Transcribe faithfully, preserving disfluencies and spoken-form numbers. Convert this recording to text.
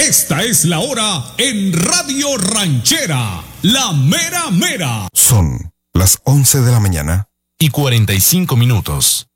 Esta es la hora en Radio Ranchera, la mera mera. Son las once de la mañana y cuarenta y cinco minutos.